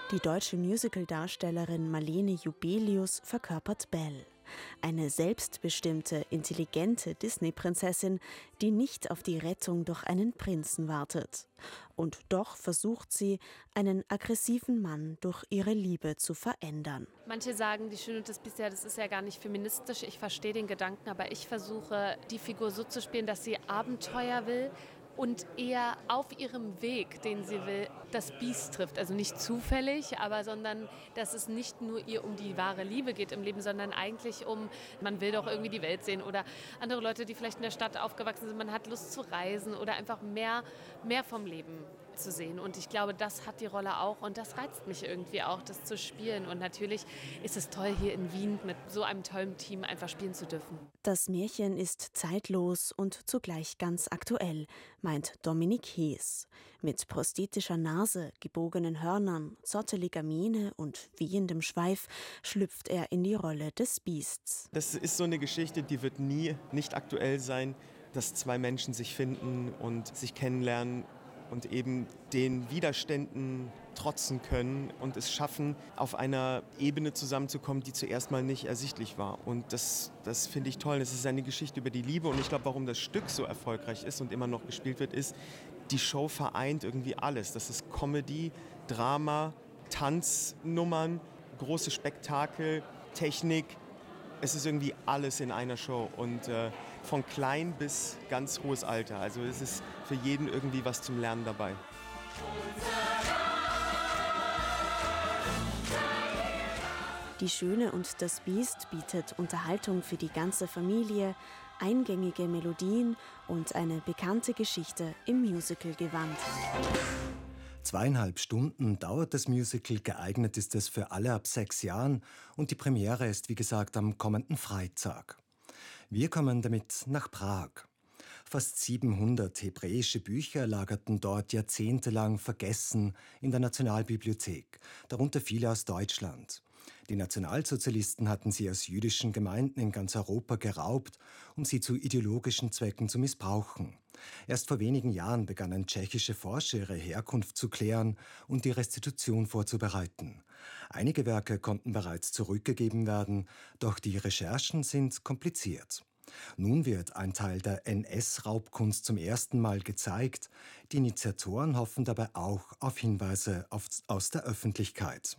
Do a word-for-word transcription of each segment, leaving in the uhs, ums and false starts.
Die deutsche Musicaldarstellerin Marlene Jubelius verkörpert Belle. Eine selbstbestimmte, intelligente Disney-Prinzessin, die nicht auf die Rettung durch einen Prinzen wartet. Und doch versucht sie, einen aggressiven Mann durch ihre Liebe zu verändern. Manche sagen, die Schöne und das Biest, ja, das ist ja gar nicht feministisch. Ich verstehe den Gedanken, aber ich versuche, die Figur so zu spielen, dass sie Abenteuer will und eher auf ihrem Weg, den sie will, das Biest trifft. Also nicht zufällig, aber sondern, dass es nicht nur ihr um die wahre Liebe geht im Leben, sondern eigentlich um, man will doch irgendwie die Welt sehen oder andere Leute, die vielleicht in der Stadt aufgewachsen sind, man hat Lust zu reisen oder einfach mehr, mehr vom Leben zu sehen. Und ich glaube, das hat die Rolle auch und das reizt mich irgendwie auch, das zu spielen. Und natürlich ist es toll, hier in Wien mit so einem tollen Team einfach spielen zu dürfen. Das Märchen ist zeitlos und zugleich ganz aktuell, meint Dominik Hees. Mit prosthetischer Nase, gebogenen Hörnern, zotteliger Miene und wiehendem Schweif schlüpft er in die Rolle des Biests. Das ist so eine Geschichte, die wird nie nicht aktuell sein, dass zwei Menschen sich finden und sich kennenlernen und eben den Widerständen trotzen können und es schaffen, auf einer Ebene zusammenzukommen, die zuerst mal nicht ersichtlich war. Und das, das finde ich toll. Das ist eine Geschichte über die Liebe und ich glaube, warum das Stück so erfolgreich ist und immer noch gespielt wird, ist, die Show vereint irgendwie alles. Das ist Comedy, Drama, Tanznummern, große Spektakel, Technik. Es ist irgendwie alles in einer Show und äh, von klein bis ganz hohes Alter. Also es ist für jeden irgendwie was zum Lernen dabei. Die Schöne und das Biest bietet Unterhaltung für die ganze Familie, eingängige Melodien und eine bekannte Geschichte im Musical-Gewand. Zweieinhalb Stunden dauert das Musical, geeignet ist es für alle ab sechs Jahren und die Premiere ist, wie gesagt, am kommenden Freitag. Wir kommen damit nach Prag. Fast siebenhundert hebräische Bücher lagerten dort jahrzehntelang vergessen in der Nationalbibliothek, darunter viele aus Deutschland. Die Nationalsozialisten hatten sie aus jüdischen Gemeinden in ganz Europa geraubt, um sie zu ideologischen Zwecken zu missbrauchen. Erst vor wenigen Jahren begannen tschechische Forscher ihre Herkunft zu klären und die Restitution vorzubereiten. Einige Werke konnten bereits zurückgegeben werden, doch die Recherchen sind kompliziert. Nun wird ein Teil der N S-Raubkunst zum ersten Mal gezeigt. Die Initiatoren hoffen dabei auch auf Hinweise auf, aus der Öffentlichkeit.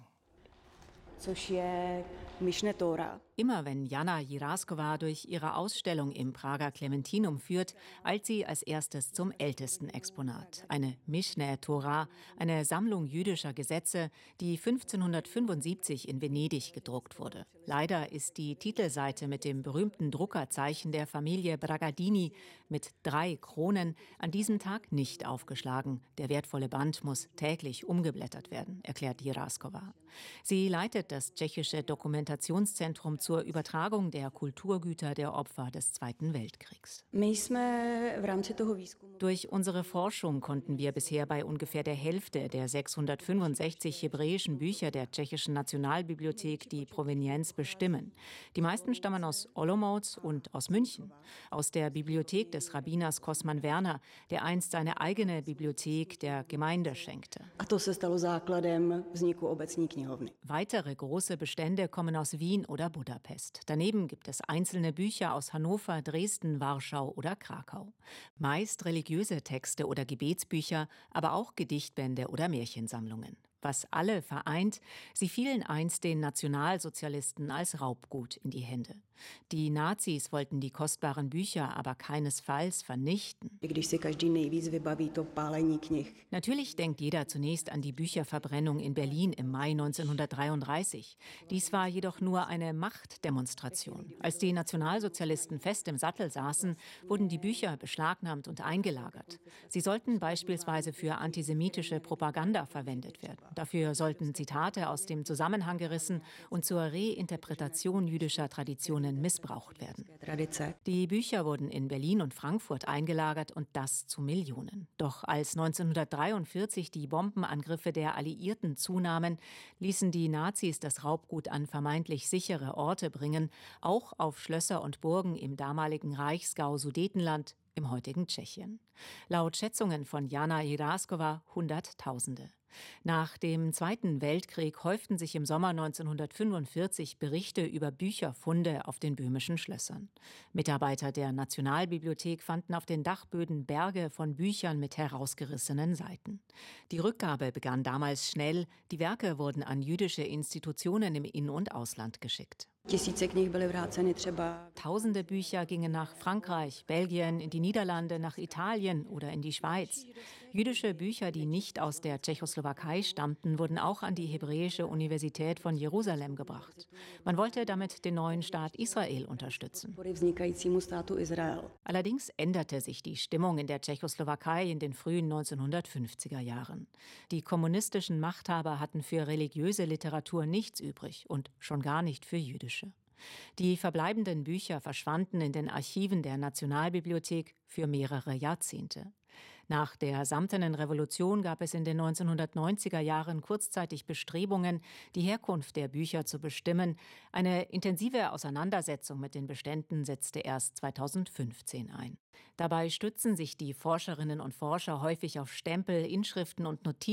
Immer wenn Jana Jirásková durch ihre Ausstellung im Prager Klementinum führt, eilt sie als erstes zum ältesten Exponat. Eine Mischne Tora, eine Sammlung jüdischer Gesetze, die fünfzehnhundertfünfundsiebzig in Venedig gedruckt wurde. Leider ist die Titelseite mit dem berühmten Druckerzeichen der Familie Bragadini mit drei Kronen an diesem Tag nicht aufgeschlagen. Der wertvolle Band muss täglich umgeblättert werden, erklärt Jirásková. Sie leitet das tschechische Dokumentationszentrum zur Übertragung der Kulturgüter der Opfer des Zweiten Weltkriegs. Durch unsere Forschung konnten wir bisher bei ungefähr der Hälfte der sechshundertfünfundsechzig hebräischen Bücher der tschechischen Nationalbibliothek die Provenienz bestimmen. Die meisten stammen aus Olomouc und aus München, aus der Bibliothek des Rabbiners Kosman Werner, der einst seine eigene Bibliothek der Gemeinde schenkte. Weitere große Bestände kommen aus Wien oder Budapest. Daneben gibt es einzelne Bücher aus Hannover, Dresden, Warschau oder Krakau. Meist religiöse Texte oder Gebetsbücher, aber auch Gedichtbände oder Märchensammlungen. Was alle vereint, sie fielen einst den Nationalsozialisten als Raubgut in die Hände. Die Nazis wollten die kostbaren Bücher aber keinesfalls vernichten. Natürlich denkt jeder zunächst an die Bücherverbrennung in Berlin im Mai neunzehnhundertdreiunddreißig. Dies war jedoch nur eine Machtdemonstration. Als die Nationalsozialisten fest im Sattel saßen, wurden die Bücher beschlagnahmt und eingelagert. Sie sollten beispielsweise für antisemitische Propaganda verwendet werden. Dafür sollten Zitate aus dem Zusammenhang gerissen und zur Reinterpretation jüdischer Traditionen missbraucht werden. Die Bücher wurden in Berlin und Frankfurt eingelagert und das zu Millionen. Doch als neunzehnhundertdreiundvierzig die Bombenangriffe der Alliierten zunahmen, ließen die Nazis das Raubgut an vermeintlich sichere Orte bringen, auch auf Schlösser und Burgen im damaligen Reichsgau Sudetenland, im heutigen Tschechien. Laut Schätzungen von Jana Jirásková Hunderttausende. Nach dem Zweiten Weltkrieg häuften sich im Sommer neunzehnhundertfünfundvierzig Berichte über Bücherfunde auf den böhmischen Schlössern. Mitarbeiter der Nationalbibliothek fanden auf den Dachböden Berge von Büchern mit herausgerissenen Seiten. Die Rückgabe begann damals schnell. Die Werke wurden an jüdische Institutionen im In- und Ausland geschickt. Tausende Bücher gingen nach Frankreich, Belgien, in die Niederlande, nach Italien oder in die Schweiz. Jüdische Bücher, die nicht aus der Tschechoslowakei stammten, wurden auch an die Hebräische Universität von Jerusalem gebracht. Man wollte damit den neuen Staat Israel unterstützen. Allerdings änderte sich die Stimmung in der Tschechoslowakei in den frühen neunzehnhundertfünfziger Jahren. Die kommunistischen Machthaber hatten für religiöse Literatur nichts übrig und schon gar nicht für jüdische. Die verbleibenden Bücher verschwanden in den Archiven der Nationalbibliothek für mehrere Jahrzehnte. Nach der Samtenen Revolution gab es in den neunzehnhundertneunziger Jahren kurzzeitig Bestrebungen, die Herkunft der Bücher zu bestimmen. Eine intensive Auseinandersetzung mit den Beständen setzte erst zweitausendfünfzehn ein. Dabei stützen sich die Forscherinnen und Forscher häufig auf Stempel, Inschriften und Notizen